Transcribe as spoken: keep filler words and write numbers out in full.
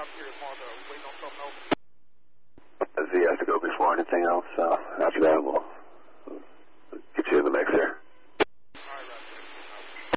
Does he have to go before anything else uh, after that? We'll